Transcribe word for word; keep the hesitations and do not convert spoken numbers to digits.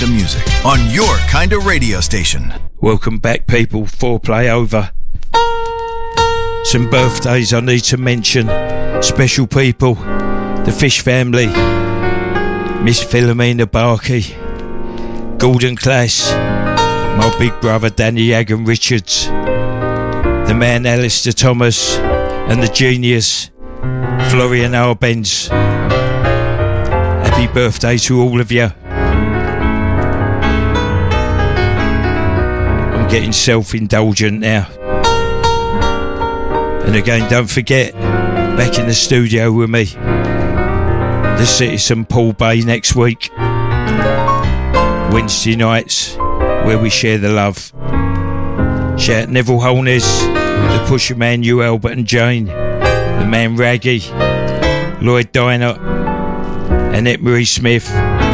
of music on your kind of radio station. Welcome back, people. Foreplay over. Some birthdays I need to mention. Special people. The Fish family. Miss Philomena Barkey. Gordon Class. My big brother Danny Hagan Richards. The man Alistair Thomas. And the genius Florian Arbenz. Happy birthday to all of you. I'm getting self-indulgent now. And again, don't forget, back in the studio with me, the Citizen Paul Bay next week. Wednesday nights, where we share the love. Shout Neville Holness, the Pusher Man, Hugh Albert and Jane, the man Raggy, Lloyd Diner, Annette Marie Smith,